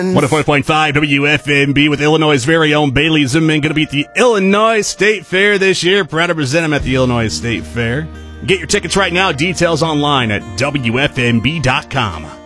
104.5 WFMB with Illinois' very own Bailey Zimmerman, going to be at the Illinois State Fair this year. Proud to present him at the Illinois State Fair. Get your tickets right now. Details online at WFMB.com.